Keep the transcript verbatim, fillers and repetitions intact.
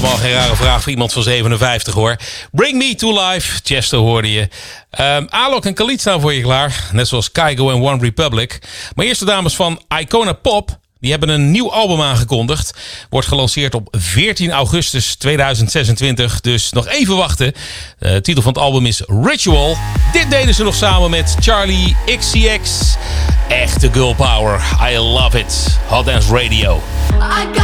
Helemaal geen rare vraag voor iemand van zevenenvijftig hoor. Bring Me To Life, Chester hoorde je. Um, Alok en Khalid staan voor je klaar. Net zoals Kygo en One Republic. Maar eerst de dames van Icona Pop. Die hebben een nieuw album aangekondigd. Wordt gelanceerd op veertien augustus tweeduizend zesentwintig. Dus nog even wachten. De titel van het album is Ritual. Dit deden ze nog samen met Charlie X C X. Echte girl power. I love it. Hot Dance Radio.